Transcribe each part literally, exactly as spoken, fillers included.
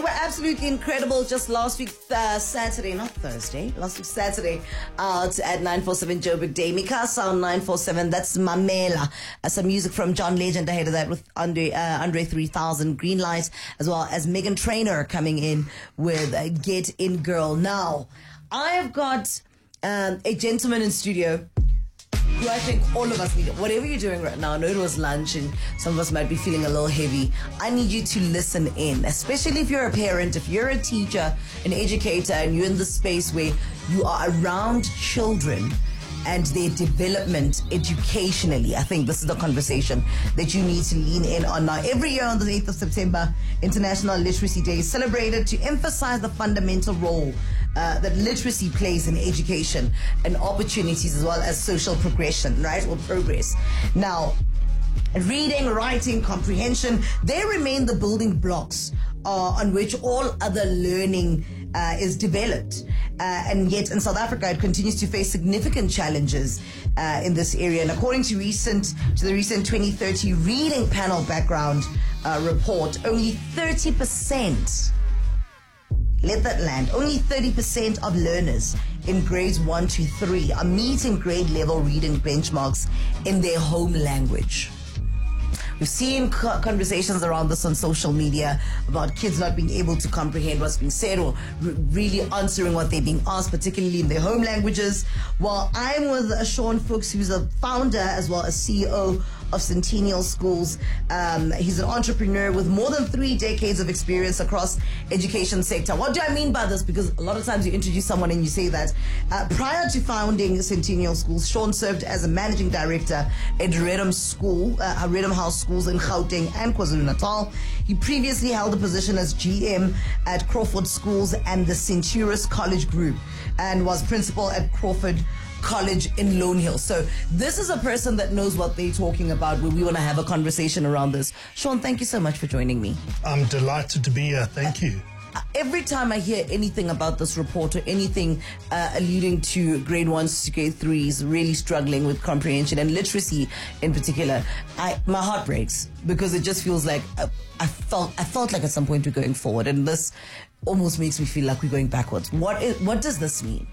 were absolutely incredible just last week, uh, Saturday, not Thursday, last week Saturday, out at nine forty-seven Joburg Day. Mikasa on nine forty-seven, that's Mamela. Uh, some music from John Legend ahead of that with Andre, uh, Andre three thousand, Greenlight, as well as Megan Trainor coming in with uh, Get In Girl. Now, I have got um, a gentleman in studio who I think all of us need. Whatever you're doing right now, I know it was lunch and some of us might be feeling a little heavy. I need you to listen in, especially if you're a parent, if you're a teacher, an educator, and you're in the space where you are around children and their development educationally. I think this is the conversation that you need to lean in on now. Every year on the eighth of September, International Literacy Day is celebrated to emphasize the fundamental role uh, that literacy plays in education and opportunities as well as social progression, right, or progress. Now, reading, writing, comprehension, they remain the building blocks uh, on which all other learning uh, is developed. Uh, and yet in South Africa, it continues to face significant challenges uh, in this area. And according to recent to the recent twenty thirty Reading Panel Background uh, report, only thirty percent, let that land, only thirty percent of learners in grades one to three are meeting grade level reading benchmarks in their home language. We've seen conversations around this on social media about kids not being able to comprehend what's being said or re- really answering what they're being asked, particularly in their home languages. While I'm with uh, Sean Fuchs, who's a founder as well as C E O of Centennial Schools. Um, he's an entrepreneur with more than three decades of experience across education sector. What do I mean by this? Because a lot of times you introduce someone and you say that. Uh, prior to founding Centennial Schools, Sean served as a managing director at Redham School, uh, Redham House Schools in Gauteng and KwaZulu-Natal. He previously held a position as G M at Crawford Schools and the Centurus College Group and was principal at Crawford College in Lone Hill. So this is a person that knows what they're talking about when we want to have a conversation around this. Sean, thank you so much for joining me. I'm delighted to be here. Thank you. Every time I hear anything about this report or anything uh, alluding to grade ones to grade threes really struggling with comprehension and literacy in particular, I, my heart breaks because it just feels like I, I felt I felt like at some point we're going forward, and this almost makes me feel like we're going backwards. What is, what does this mean?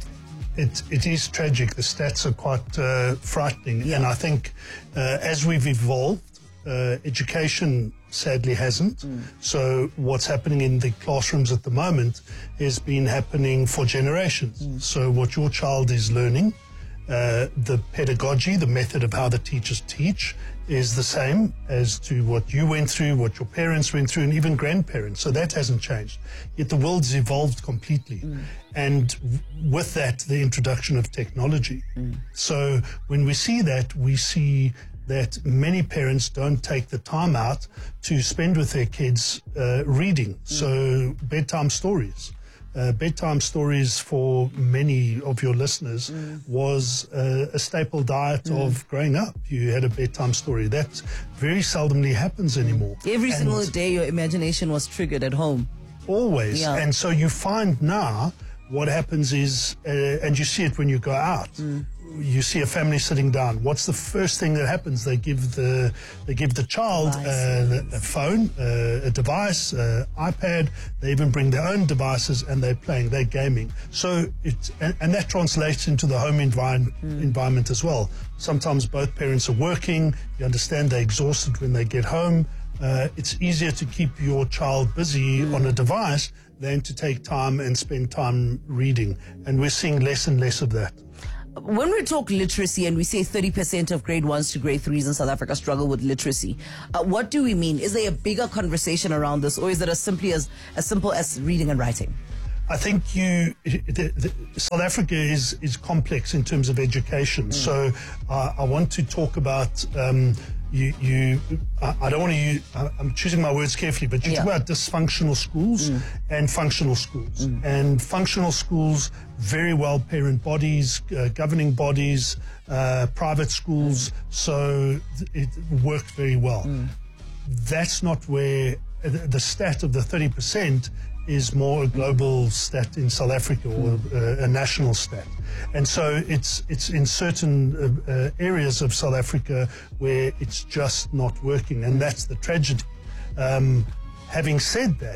It, it is tragic. The stats are quite uh, frightening. Yeah. And I think uh, as we've evolved, uh, education sadly hasn't. Mm. So what's happening in the classrooms at the moment has been happening for generations. Mm. So what your child is learning, uh, the pedagogy, the method of how the teachers teach is the same as to what you went through, what your parents went through, and even grandparents. So that hasn't changed. Yet the world's evolved completely. Mm. And w- with that, the introduction of technology. Mm. So when we see that, we see that many parents don't take the time out to spend with their kids uh, reading. Mm. So bedtime stories. Uh, bedtime stories for many of your listeners mm. was uh, a staple diet mm. of growing up. You had a bedtime story. That very seldomly happens anymore. Every and single day your imagination was triggered at home. Always. Yeah. And so you find now what happens is, uh, and you see it when you go out, mm. you see a family sitting down. What's the first thing that happens? They give the they give the child uh, a phone, uh, a device, uh, iPad. They even bring their own devices and they're playing, they're gaming. So it's and, and that translates into the home envi- mm. environment as well. Sometimes both parents are working. You understand they're exhausted when they get home. Uh, it's easier to keep your child busy mm. on a device than to take time and spend time reading. And we're seeing less and less of that. When we talk literacy and we say thirty percent of grade ones to grade threes in South Africa struggle with literacy, uh, what do we mean? Is there a bigger conversation around this, or is it as simply as, as simple as reading and writing? I think you, the, the, South Africa is, is complex in terms of education. Mm. So uh, I want to talk about um, You, you, I, I don't want to use, I, I'm choosing my words carefully, but you yeah. talk about dysfunctional schools mm. and functional schools. Mm. And functional schools, very well parent bodies, uh, governing bodies, uh, private schools, mm. so th- it worked very well. Mm. That's not where uh, the stat of the thirty percent is more a global stat in South Africa or uh, a national stat. And so it's it's in certain uh, uh, areas of South Africa where it's just not working, and that's the tragedy. Um, having said that,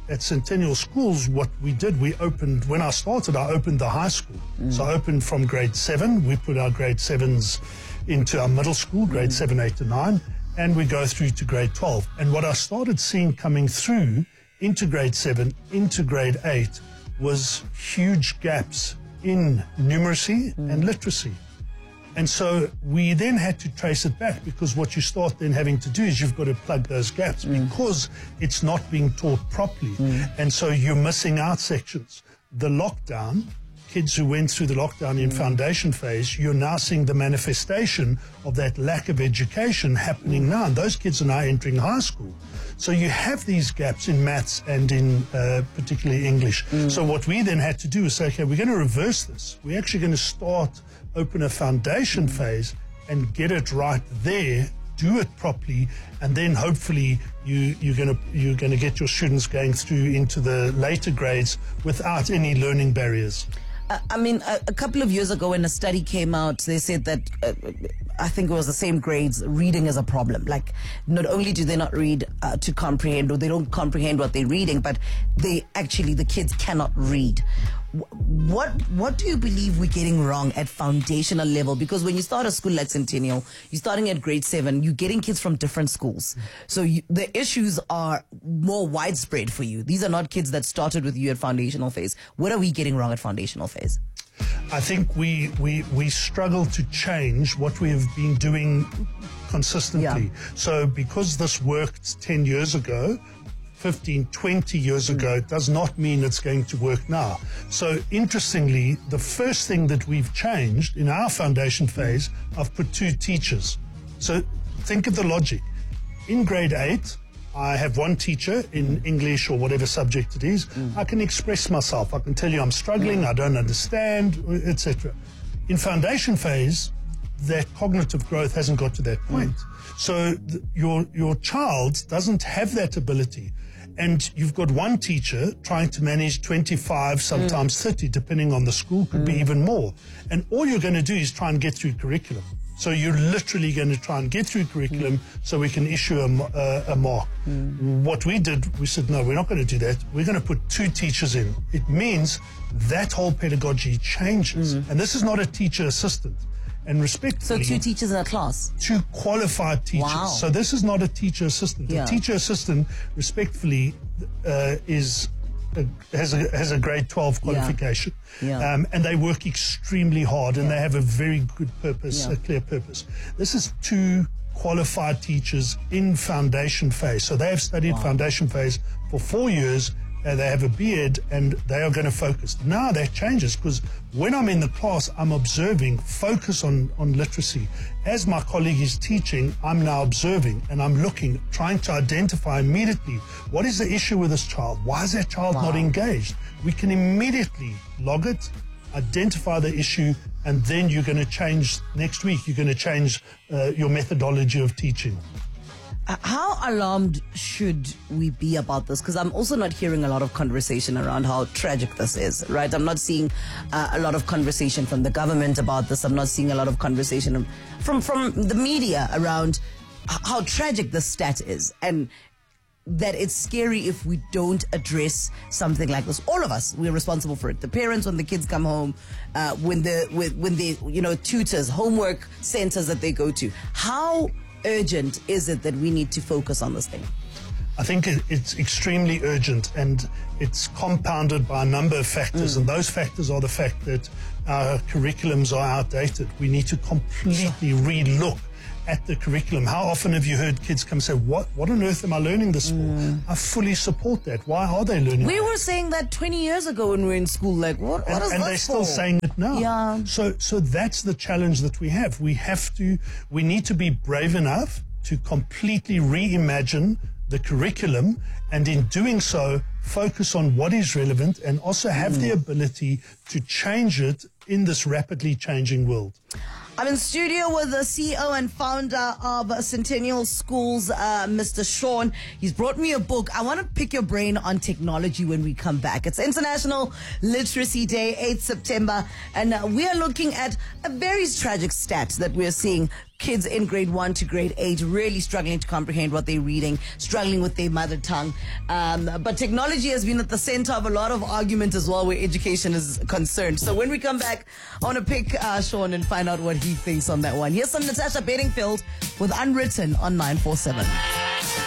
at Centennial Schools, what we did, we opened, when I started, I opened the high school. Mm. So I opened from grade seven. We put our grade sevens into our middle school, grade mm. seven, eight, and nine, and we go through to grade twelve. And what I started seeing coming through into grade seven, into grade eight, was huge gaps in numeracy mm. and literacy. And so we then had to trace it back, because what you start then having to do is you've got to plug those gaps mm. because it's not being taught properly. Mm. And so you're missing out sections. The lockdown, kids who went through the lockdown in mm. foundation phase, you're now seeing the manifestation of that lack of education happening mm. now. And those kids are now entering high school. So you have these gaps in maths and in uh, particularly English. Mm. So what we then had to do is say, okay, we're going to reverse this. We're actually going to start, open a foundation mm. phase and get it right there, do it properly, and then hopefully you, you're going to you're going to get your students going through into the later grades without any learning barriers. I mean, a, a couple of years ago when a study came out, they said that, uh, I think it was the same grades, reading is a problem. Like, not only do they not read uh, to comprehend, or they don't comprehend what they're reading, but they actually, the kids cannot read. What what do you believe we're getting wrong at foundational level? Because when you start a school like Centennial, you're starting at grade seven, you're getting kids from different schools. So you, the issues are more widespread for you. These are not kids that started with you at foundational phase. What are we getting wrong at foundational phase? I think we, we, we struggle to change what we have been doing consistently. Yeah. So because this worked ten years ago, fifteen, twenty years ago, it does not mean it's going to work now. So interestingly, the first thing that we've changed in our foundation phase, I've put two teachers. So think of the logic. In grade eight, I have one teacher in English or whatever subject it is. Mm. I can express myself. I can tell you I'm struggling, I don't understand, et cetera. In foundation phase, that cognitive growth hasn't got to that point. Mm. So th- your your child doesn't have that ability. And you've got one teacher trying to manage twenty-five, sometimes mm. thirty, depending on the school, could mm. be even more. And all you're going to do is try and get through curriculum. So you're literally going to try and get through curriculum mm. so we can issue a, a, a mark. Mm. What we did, we said, no, we're not going to do that. We're going to put two teachers in. It means that whole pedagogy changes. Mm. And this is not a teacher assistant. And respectfully, so two teachers in a class? Two qualified teachers. Wow. So this is not a teacher assistant. Yeah. A teacher assistant, respectfully, uh, is a, has a has a grade twelve qualification. Yeah. Yeah. Um, and they work extremely hard, and yeah. they have a very good purpose, yeah. a clear purpose. This is two qualified teachers in foundation phase. So they have studied wow. foundation phase for four years. Uh, they have a B Ed, and they are going to focus. Now that changes, because when I'm in the class, I'm observing, focus on, on literacy. As my colleague is teaching, I'm now observing, and I'm looking, trying to identify immediately, what is the issue with this child? Why is that child wow. not engaged? We can immediately log it, identify the issue, and then you're going to change, next week, you're going to change uh, your methodology of teaching. How alarmed should we be about this? Because I'm also not hearing a lot of conversation around how tragic this is, right? I'm not seeing uh, a lot of conversation from the government about this. I'm not seeing a lot of conversation from, from the media around how tragic this stat is, and that it's scary if we don't address something like this. All of us, we're responsible for it. The parents, when the kids come home, uh, when the when they, you know, tutors, homework centers that they go to. How urgent is it that we need to focus on this thing? I think it, it's extremely urgent, and it's compounded by a number of factors, mm. and those factors are the fact that our curriculums are outdated. We need to completely re-look at the curriculum. How often have you heard kids come and say, what what on earth am I learning this for? Mm. I fully support that. Why are they learning We that? were saying that twenty years ago when we were in school, like, what, what and, is and this they're still for? saying it now. Yeah. So, so that's the challenge that we have. We have to, we need to be brave enough to completely reimagine the curriculum, and in doing so, focus on what is relevant, and also have mm. the ability to change it in this rapidly changing world. I'm in studio with the C E O and founder of Centennial Schools, uh, Mister Sean. He's brought me a book. I want to pick your brain on technology when we come back. It's International Literacy Day, eighth of September, and uh, we are looking at a very tragic stat that we're seeing. kids in grade one to grade eight really struggling to comprehend what they're reading, struggling with their mother tongue. Um, but technology has been at the center of a lot of argument as well where education is concerned. So when we come back, I want to pick uh, Sean and find out what he thinks on that one. Here's some Natasha Bedingfield with Unwritten on nine four seven.